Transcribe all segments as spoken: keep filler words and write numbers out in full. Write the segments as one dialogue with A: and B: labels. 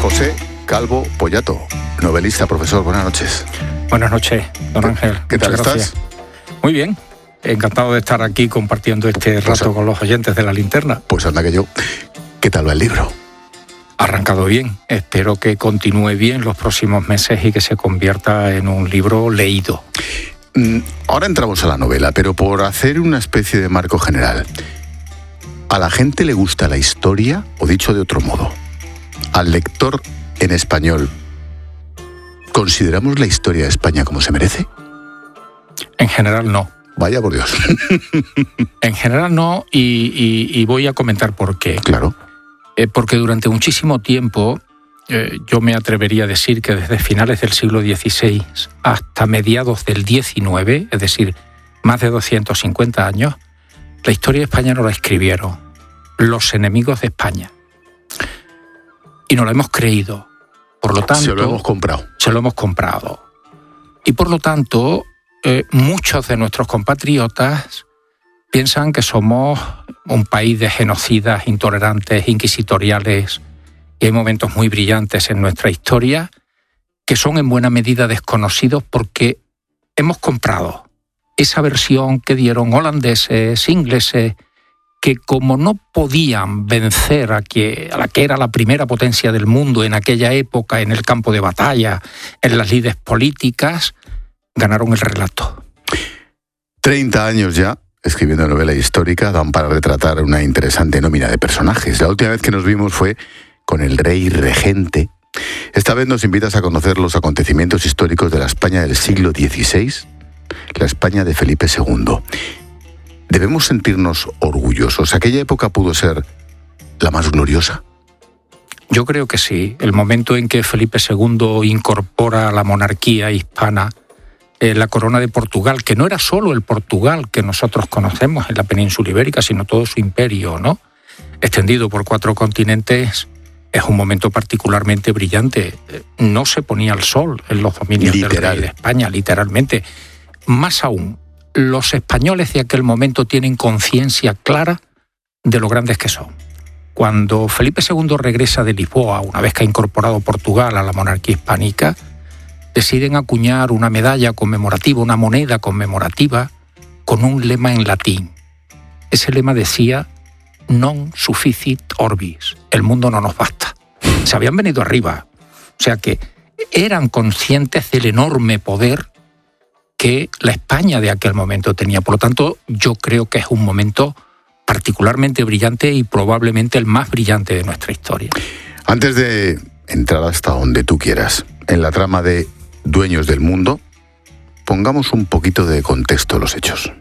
A: José Calvo Pollato, novelista, profesor. Buenas noches.
B: Buenas noches, don Ángel.
A: ¿Qué tal estás?
B: Muy bien. Encantado de estar aquí compartiendo este rato pues, con los oyentes de La Linterna.
A: Pues anda que yo. ¿Qué tal va el libro?
B: Ha arrancado bien. Espero que continúe bien los próximos meses y que se convierta en un libro leído.
A: Ahora entramos a la novela, pero por hacer una especie de marco general. ¿A la gente le gusta la historia? O dicho de otro modo, al lector en español, ¿consideramos la historia de España como se merece?
B: En general no.
A: Vaya por Dios.
B: En general no, y, y, y voy a comentar por qué.
A: Claro.
B: Eh, porque durante muchísimo tiempo, eh, yo me atrevería a decir que desde finales del siglo dieciséis hasta mediados del diecinueve, es decir, más de doscientos cincuenta años, la historia de España no la escribieron los enemigos de España. Y no lo hemos creído. Por lo tanto,
A: se lo hemos comprado.
B: Se lo hemos comprado. Y por lo tanto, eh, muchos de nuestros compatriotas piensan que somos un país de genocidas, intolerantes, inquisitoriales, y hay momentos muy brillantes en nuestra historia que son en buena medida desconocidos porque hemos comprado esa versión que dieron holandeses, ingleses, que como no podían vencer a, que, a la que era la primera potencia del mundo en aquella época, en el campo de batalla, en las lides políticas, ganaron el relato.
A: Treinta años ya escribiendo novela histórica dan para retratar una interesante nómina de personajes. La última vez que nos vimos fue con el rey regente. Esta vez nos invitas a conocer los acontecimientos históricos de la España del siglo dieciséis, la España de Felipe segundo. ¿Debemos sentirnos orgullosos? ¿Aquella época pudo ser la más gloriosa?
B: Yo creo que sí. El momento en que Felipe segundo incorpora a la monarquía hispana eh, la corona de Portugal, que no era solo el Portugal que nosotros conocemos en la península ibérica, sino todo su imperio, ¿no?, extendido por cuatro continentes, es un momento particularmente brillante. No se ponía el sol en los dominios Literal. del rey de España, literalmente. Más aún, los españoles de aquel momento tienen conciencia clara de lo grandes que son. Cuando Felipe segundo regresa de Lisboa, una vez que ha incorporado Portugal a la monarquía hispánica, deciden acuñar una medalla conmemorativa, una moneda conmemorativa, con un lema en latín. Ese lema decía: non sufficit orbis, el mundo no nos basta. Se habían venido arriba, o sea que eran conscientes del enorme poder que la España de aquel momento tenía. Por lo tanto, yo creo que es un momento particularmente brillante y probablemente el más brillante de nuestra historia.
A: Antes de entrar hasta donde tú quieras, en la trama de Dueños del Mundo, pongamos un poquito de contexto a los hechos.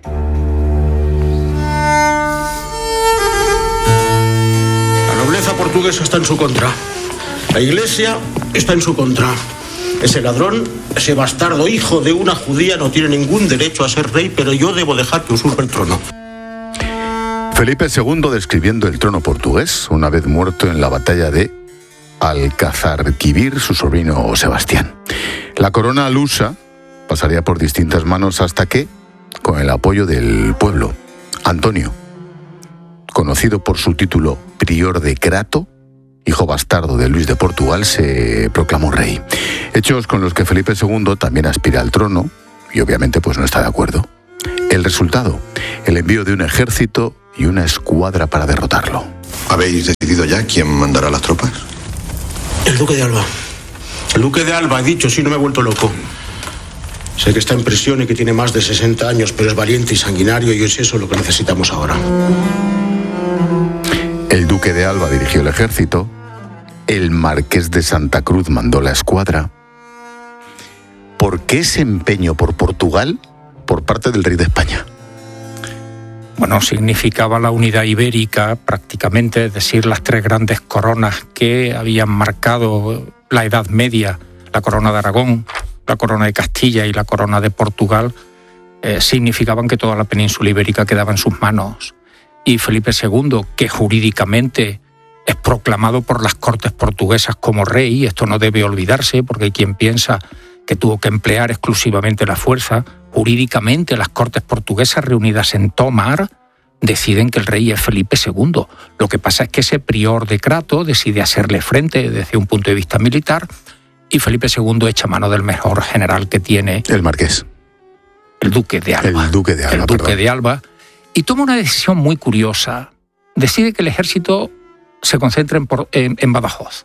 C: La nobleza portuguesa está en su contra. La Iglesia está en su contra. Ese ladrón, ese bastardo hijo de una judía no tiene ningún derecho a ser rey, pero yo debo dejar que usurpe el trono.
A: Felipe segundo describiendo el trono portugués, una vez muerto en la batalla de Alcazarquivir, su sobrino Sebastián. La corona lusa pasaría por distintas manos hasta que, con el apoyo del pueblo, Antonio, conocido por su título prior de Crato, hijo bastardo de Luis de Portugal, se proclamó rey. Hechos con los que Felipe segundo también aspira al trono y obviamente pues no está de acuerdo. El resultado, el envío de un ejército y una escuadra para derrotarlo.
D: ¿Habéis decidido ya quién mandará las tropas?
C: El duque de Alba. El duque de Alba, ha dicho, sí, no me he vuelto loco. Sé que está en prisión y que tiene más de sesenta años, pero es valiente y sanguinario y es eso lo que necesitamos ahora.
A: El duque de Alba dirigió el ejército. El marqués de Santa Cruz mandó la escuadra. ¿Por qué ese empeño por Portugal por parte del rey de España?
B: Bueno, significaba la unidad ibérica prácticamente, es decir, las tres grandes coronas que habían marcado la Edad Media, la corona de Aragón, la corona de Castilla y la corona de Portugal, eh, significaban que toda la península ibérica quedaba en sus manos. Y Felipe segundo, que jurídicamente es proclamado por las Cortes portuguesas como rey, esto no debe olvidarse porque hay quien piensa que tuvo que emplear exclusivamente la fuerza. Jurídicamente las Cortes portuguesas reunidas en Tomar deciden que el rey es Felipe segundo. Lo que pasa es que ese prior de Crato decide hacerle frente desde un punto de vista militar y Felipe segundo echa mano del mejor general que tiene.
A: El marqués.
B: El duque de Alba.
A: El duque de Alba,
B: El duque
A: perdón.
B: de Alba. Y toma una decisión muy curiosa. Decide que el ejército se concentre en, por, en, en Badajoz.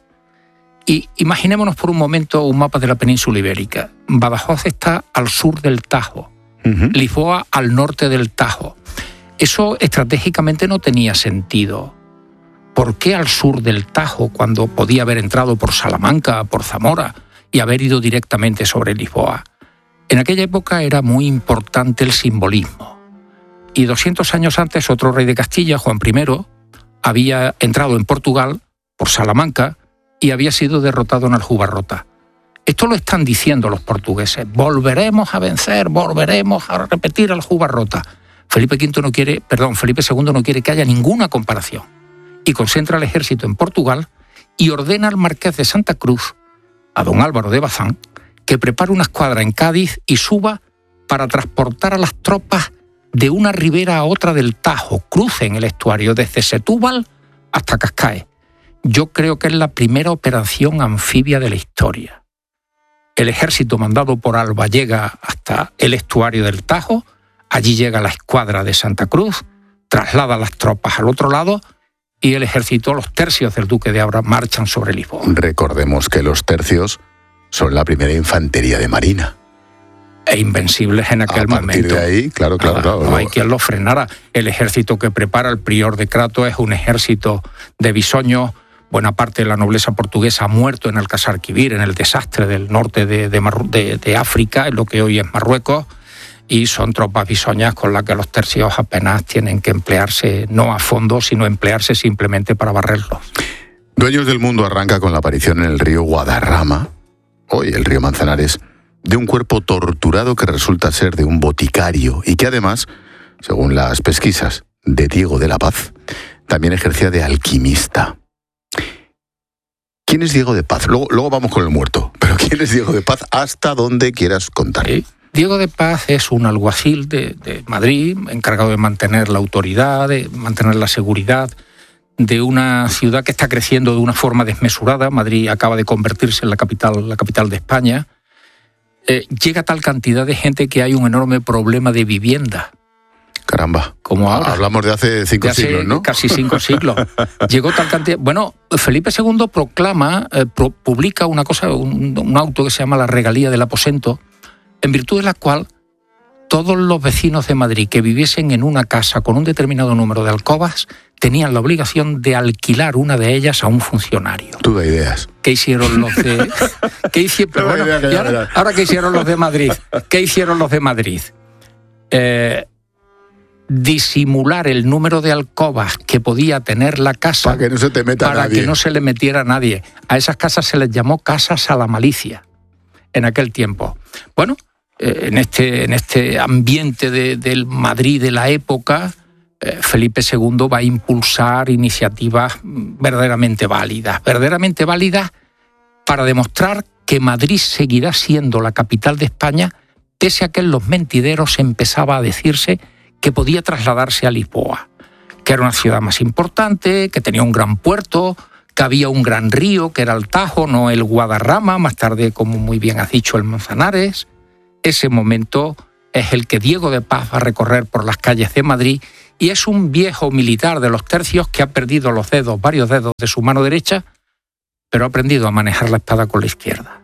B: Y imaginémonos por un momento un mapa de la península ibérica. Badajoz está al sur del Tajo. Uh-huh. Lisboa al norte del Tajo. Eso estratégicamente no tenía sentido. ¿Por qué al sur del Tajo cuando podía haber entrado por Salamanca, por Zamora y haber ido directamente sobre Lisboa? En aquella época era muy importante el simbolismo. Y doscientos años antes otro rey de Castilla, Juan primero, había entrado en Portugal por Salamanca y había sido derrotado en Aljubarrota. Esto lo están diciendo los portugueses. Volveremos a vencer, volveremos a repetir Aljubarrota. Felipe quinto no quiere, perdón, Felipe segundo no quiere que haya ninguna comparación. Y concentra el ejército en Portugal y ordena al marqués de Santa Cruz, a don Álvaro de Bazán, que prepare una escuadra en Cádiz y suba para transportar a las tropas de una ribera a otra del Tajo, crucen el estuario desde Setúbal hasta Cascaes. Yo creo que es la primera operación anfibia de la historia. El ejército mandado por Alba llega hasta el estuario del Tajo, allí llega la escuadra de Santa Cruz, traslada las tropas al otro lado y el ejército, los tercios del duque de Alba, marchan sobre Lisboa.
A: Recordemos que los tercios son la primera infantería de marina.
B: E invencibles en aquel momento.
A: A partir
B: momento.
A: de ahí, claro, claro,
B: Nada,
A: claro.
B: No hay quien los frenara. El ejército que prepara el prior de Crato es un ejército de bisoños. Buena parte de la nobleza portuguesa ha muerto en Alcázar-Quibir, en el desastre del norte de, de, Marru- de, de África, en lo que hoy es Marruecos, y son tropas bisoñas con las que los tercios apenas tienen que emplearse, no a fondo, sino emplearse simplemente para barrerlos.
A: Dueños del Mundo arranca con la aparición en el río Guadarrama, hoy el río Manzanares, de un cuerpo torturado que resulta ser de un boticario y que además, según las pesquisas de Diego de la Paz, también ejercía de alquimista. ¿Quién es Diego de Paz? Luego, luego vamos con el muerto, pero ¿quién es Diego de Paz? Hasta donde quieras contar.
B: ¿Sí? Diego de Paz es un alguacil de, de Madrid, encargado de mantener la autoridad, de mantener la seguridad de una ciudad que está creciendo de una forma desmesurada. Madrid acaba de convertirse en la capital, la capital de España. Eh, llega tal cantidad de gente que hay un enorme problema de vivienda.
A: Caramba.
B: Como ahora.
A: Hablamos de hace cinco
B: de hace
A: siglos, ¿no?
B: Casi cinco siglos. Llegó tal cantidad. Bueno, Felipe segundo proclama, eh, pro, publica una cosa, un, un auto que se llama la Regalía del Aposento, en virtud de la cual todos los vecinos de Madrid que viviesen en una casa con un determinado número de alcobas tenían la obligación de alquilar una de ellas a un funcionario.
A: Tú da ideas.
B: ¿Qué hicieron los de...? ¿Qué hicieron? Pero bueno, y ahora, ahora, ¿qué hicieron los de Madrid? ¿Qué hicieron los de Madrid? Eh, disimular el número de alcobas que podía tener la casa
A: para que no se te meta
B: para
A: nadie.
B: que no se le metiera a nadie. A esas casas se les llamó casas a la malicia en aquel tiempo. Bueno, eh, en este en este ambiente de, del Madrid de la época, eh, Felipe segundo va a impulsar iniciativas verdaderamente válidas, verdaderamente válidas para demostrar que Madrid seguirá siendo la capital de España, pese a que en los mentideros empezaba a decirse que podía trasladarse a Lisboa, que era una ciudad más importante, que tenía un gran puerto, que había un gran río, que era el Tajo, no el Guadarrama, más tarde, como muy bien has dicho, el Manzanares. Ese momento es el que Diego de Paz va a recorrer por las calles de Madrid y es un viejo militar de los tercios que ha perdido los dedos, varios dedos de su mano derecha, pero ha aprendido a manejar la espada con la izquierda.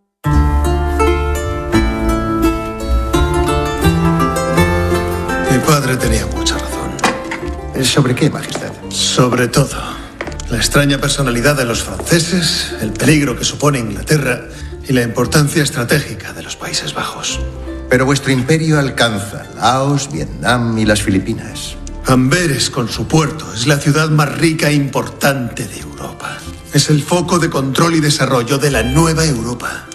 E: Mi padre tenía mucha razón.
D: ¿Sobre qué, Majestad?
E: Sobre todo, la extraña personalidad de los franceses, el peligro que supone Inglaterra y la importancia estratégica de los Países Bajos.
D: Pero vuestro imperio alcanza Laos, Vietnam y las Filipinas.
E: Amberes, con su puerto, es la ciudad más rica e importante de Europa. Es el foco de control y desarrollo de la nueva Europa.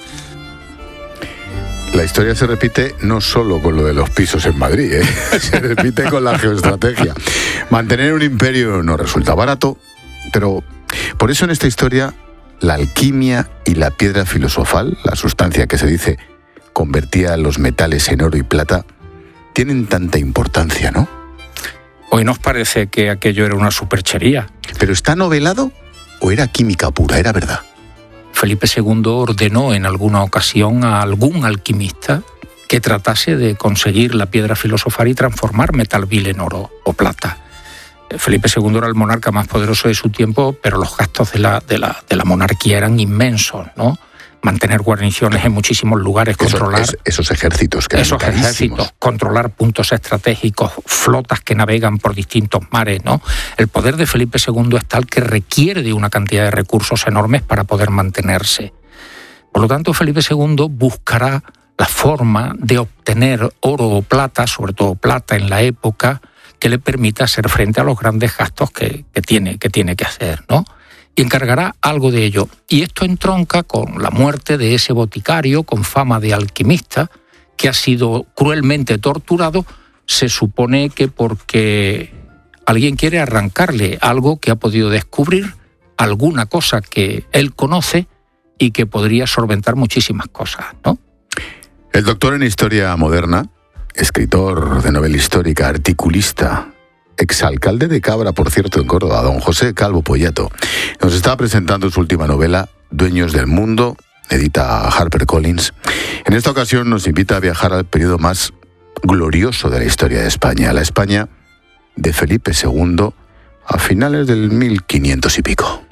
A: La historia se repite no solo con lo de los pisos en Madrid, ¿eh? Se repite con la geoestrategia. Mantener un imperio no resulta barato, pero por eso en esta historia la alquimia y la piedra filosofal, la sustancia que se dice convertía los metales en oro y plata, tienen tanta importancia, ¿no?
B: Hoy nos parece que aquello era una superchería.
A: ¿Pero está novelado o era química pura, era verdad?
B: Felipe segundo ordenó en alguna ocasión a algún alquimista que tratase de conseguir la piedra filosofal y transformar metal vil en oro o plata. Felipe segundo era el monarca más poderoso de su tiempo, pero los gastos de la, de la, de la monarquía eran inmensos, ¿no? Mantener guarniciones en muchísimos lugares,
A: Eso,
B: controlar...
A: es, esos ejércitos que
B: Esos
A: eran
B: ejércitos, controlar puntos estratégicos, flotas que navegan por distintos mares, ¿no? El poder de Felipe segundo es tal que requiere de una cantidad de recursos enormes para poder mantenerse. Por lo tanto, Felipe segundo buscará la forma de obtener oro o plata, sobre todo plata en la época, que le permita hacer frente a los grandes gastos que, que, tiene, que tiene que hacer, ¿no? Y encargará algo de ello. Y esto entronca con la muerte de ese boticario con fama de alquimista, que ha sido cruelmente torturado, se supone que porque alguien quiere arrancarle algo que ha podido descubrir, alguna cosa que él conoce y que podría solventar muchísimas cosas, ¿no?
A: El doctor en Historia Moderna, escritor de novela histórica, articulista, exalcalde de Cabra, por cierto, en Córdoba, don José Calvo Poyato, nos está presentando su última novela, Dueños del Mundo, edita HarperCollins. En esta ocasión nos invita a viajar al periodo más glorioso de la historia de España, la España de Felipe segundo, a finales del mil quinientos y pico.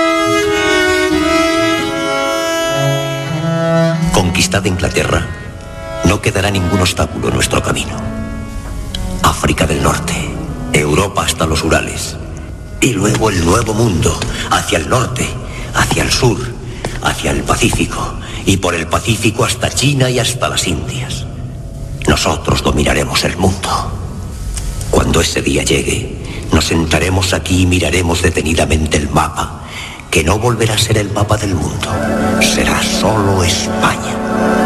F: Conquistada Inglaterra, no quedará ningún obstáculo en nuestro camino. África del Norte, Europa hasta los Urales, y luego el Nuevo Mundo, hacia el norte, hacia el sur, hacia el Pacífico, y por el Pacífico hasta China y hasta las Indias. Nosotros dominaremos el mundo. Cuando ese día llegue, nos sentaremos aquí y miraremos detenidamente el mapa, que no volverá a ser el mapa del mundo, será solo España.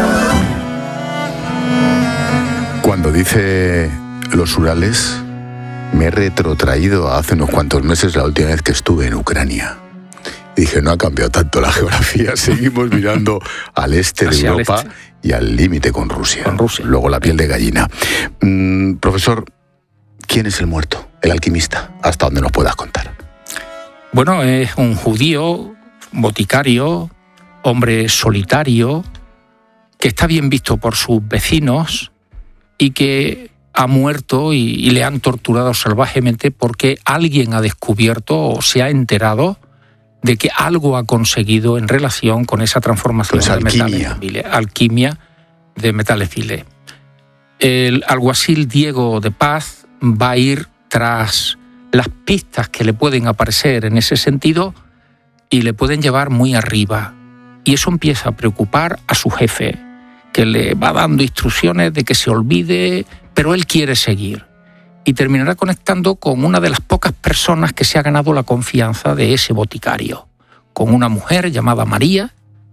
A: Cuando dice los Urales, me he retrotraído a hace unos cuantos meses, la última vez que estuve en Ucrania. Y dije, no ha cambiado tanto la geografía, seguimos mirando al este de
B: Hacia
A: Europa
B: este.
A: Y al límite con Rusia.
B: Con Rusia.
A: Luego la piel de gallina. Mm, profesor, ¿quién es el muerto? El alquimista, hasta donde nos puedas contar.
B: Bueno, es un judío, boticario, hombre solitario, que está bien visto por sus vecinos y que ha muerto y, y le han torturado salvajemente porque alguien ha descubierto o se ha enterado de que algo ha conseguido en relación con esa transformación
A: pues
B: de
A: alquimia.
B: metales viles, alquimia de metales viles. El alguacil Diego de Paz va a ir tras las pistas que le pueden aparecer en ese sentido y le pueden llevar muy arriba. Y eso empieza a preocupar a su jefe, que le va dando instrucciones de que se olvide, pero él quiere seguir. Y terminará conectando con una de las pocas personas que se ha ganado la confianza de ese boticario, con una mujer llamada María,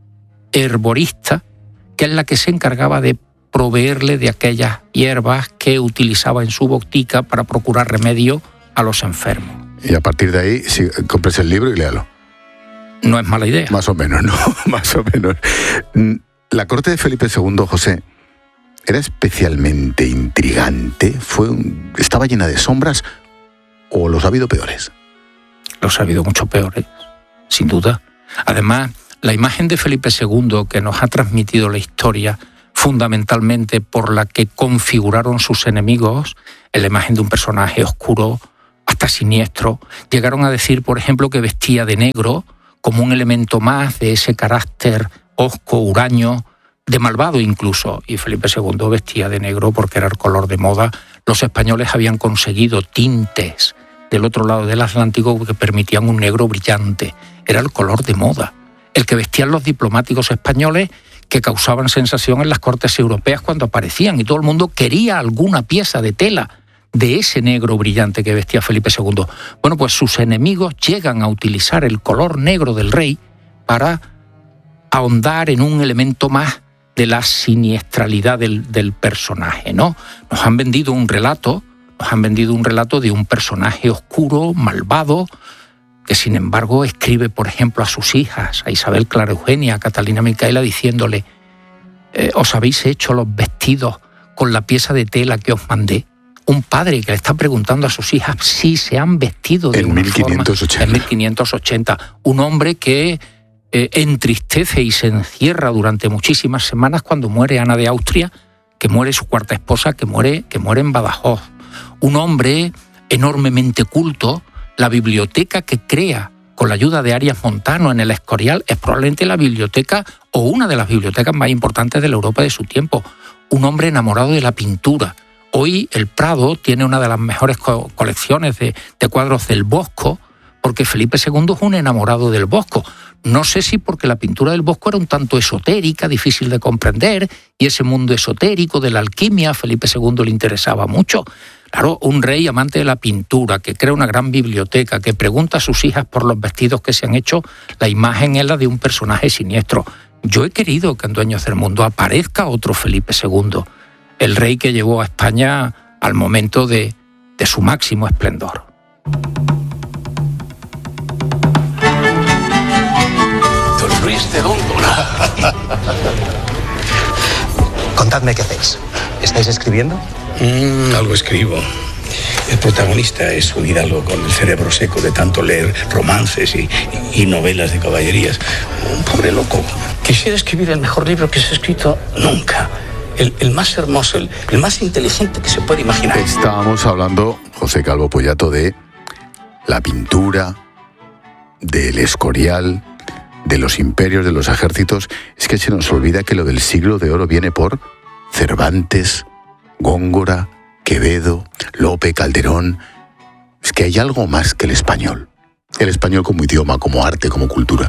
B: herborista, que es la que se encargaba de proveerle de aquellas hierbas que utilizaba en su botica para procurar remedio a los enfermos.
A: Y a partir de ahí, sí, compres el libro y léalo.
B: No es mala idea.
A: Más o menos, ¿no? Más o menos. La corte de Felipe segundo, José, ¿era especialmente intrigante? ¿Fue un... ¿Estaba llena de sombras o los ha habido peores?
B: Los ha habido mucho peores, sin duda. Además, la imagen de Felipe segundo que nos ha transmitido la historia, fundamentalmente por la que configuraron sus enemigos, es la imagen de un personaje oscuro, hasta siniestro. Llegaron a decir, por ejemplo, que vestía de negro como un elemento más de ese carácter hosco, huraño, de malvado incluso. Y Felipe segundo vestía de negro porque era el color de moda. Los españoles habían conseguido tintes del otro lado del Atlántico que permitían un negro brillante. Era el color de moda, el que vestían los diplomáticos españoles, que causaban sensación en las cortes europeas cuando aparecían, y todo el mundo quería alguna pieza de tela de ese negro brillante que vestía Felipe segundo. Bueno, pues sus enemigos llegan a utilizar el color negro del rey para ahondar en un elemento más de la siniestralidad del, del personaje, ¿no? Nos han vendido un relato, nos han vendido un relato de un personaje oscuro, malvado, que sin embargo escribe, por ejemplo, a sus hijas, a Isabel Clara Eugenia, a Catalina Micaela, diciéndole, eh, ¿os habéis hecho los vestidos con la pieza de tela que os mandé? un padre que le está preguntando a sus hijas si se han vestido de
A: en
B: una
A: mil quinientos ochenta.
B: forma. En mil quinientos ochenta. Un hombre que eh, entristece y se encierra durante muchísimas semanas cuando muere Ana de Austria, que muere su cuarta esposa, que muere, que muere en Badajoz. Un hombre enormemente culto. La biblioteca que crea con la ayuda de Arias Montano en el Escorial es probablemente la biblioteca o una de las bibliotecas más importantes de la Europa de su tiempo. Un hombre enamorado de la pintura. Hoy el Prado tiene una de las mejores co- colecciones de, de cuadros del Bosco, porque Felipe segundo es un enamorado del Bosco. No sé si porque la pintura del Bosco era un tanto esotérica, difícil de comprender, y ese mundo esotérico de la alquimia a Felipe segundo le interesaba mucho. Claro, un rey amante de la pintura, que crea una gran biblioteca, que pregunta a sus hijas por los vestidos que se han hecho, la imagen es la de un personaje siniestro. Yo he querido que en Dueños del Mundo aparezca otro Felipe segundo, el rey que llevó a España al momento de, de su máximo esplendor.
G: Don Luis de Góndola.
H: Contadme qué hacéis. ¿Estáis escribiendo?
G: Mm, algo escribo. El protagonista es un hidalgo con el cerebro seco de tanto leer romances y, y novelas de caballerías. Un pobre loco. Quisiera escribir el mejor libro que se ha escrito nunca. El, el más hermoso, el, el más inteligente que se puede imaginar.
A: Estábamos hablando, José Calvo Pollato, de la pintura, del Escorial, de los imperios, de los ejércitos. Es que se nos olvida que lo del siglo de oro viene por Cervantes, Góngora, Quevedo, Lope, Calderón. Es que hay algo más que el español. El español como idioma, como arte, como cultura.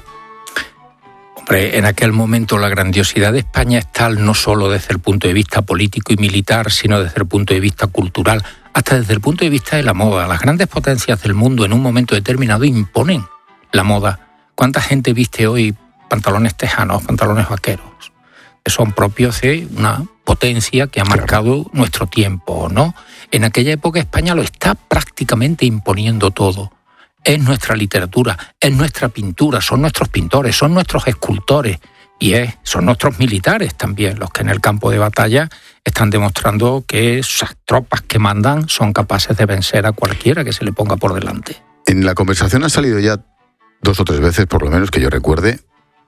B: Hombre, en aquel momento la grandiosidad de España es tal no solo desde el punto de vista político y militar, sino desde el punto de vista cultural, hasta desde el punto de vista de la moda. Las grandes potencias del mundo en un momento determinado imponen la moda. ¿Cuánta gente viste hoy pantalones tejanos, pantalones vaqueros? Que son propios de una potencia que ha marcado nuestro tiempo, ¿no? En aquella época España lo está prácticamente imponiendo todo. Es nuestra literatura, es nuestra pintura, son nuestros pintores, son nuestros escultores y es, son nuestros militares también, los que en el campo de batalla están demostrando que esas tropas que mandan son capaces de vencer a cualquiera que se le ponga por delante.
A: En la conversación ha salido ya dos o tres veces, por lo menos que yo recuerde,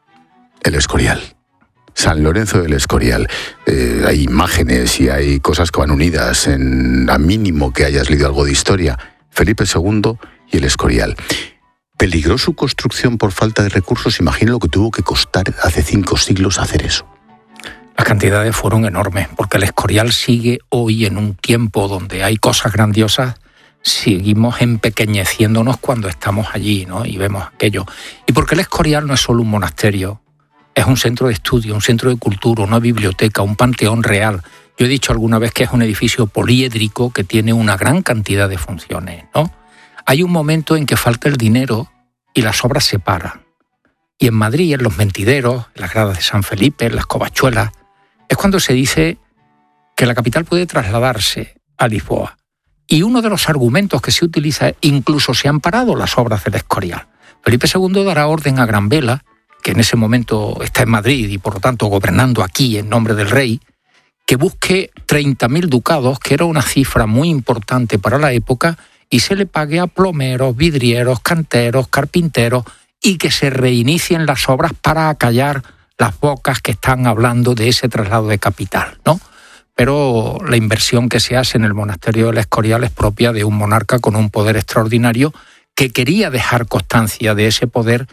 A: el Escorial. San Lorenzo del Escorial. Eh, hay imágenes y hay cosas que van unidas, en, a mínimo que hayas leído algo de historia. Felipe segundo y el Escorial. ¿Peligró su construcción por falta de recursos? Imagino lo que tuvo que costar hace cinco siglos hacer eso.
B: Las cantidades fueron enormes, porque el Escorial sigue hoy en un tiempo donde hay cosas grandiosas, seguimos empequeñeciéndonos cuando estamos allí, ¿no? Y vemos aquello. Y porque el Escorial no es solo un monasterio, es un centro de estudio, un centro de cultura, una biblioteca, un panteón real. Yo he dicho alguna vez que es un edificio poliédrico que tiene una gran cantidad de funciones, ¿no? Hay un momento en que falta el dinero y las obras se paran. Y en Madrid, en los Mentideros, en las gradas de San Felipe, en las Covachuelas, es cuando se dice que la capital puede trasladarse a Lisboa. Y uno de los argumentos que se utiliza es incluso se han parado las obras del Escorial. Felipe segundo dará orden a Gran Vela, que en ese momento está en Madrid y por lo tanto gobernando aquí en nombre del rey, que busque treinta mil ducados, que era una cifra muy importante para la época, y se le pague a plomeros, vidrieros, canteros, carpinteros, y que se reinicien las obras para acallar las bocas que están hablando de ese traslado de capital, ¿no? Pero la inversión que se hace en el monasterio del Escorial es propia de un monarca con un poder extraordinario que quería dejar constancia de ese poder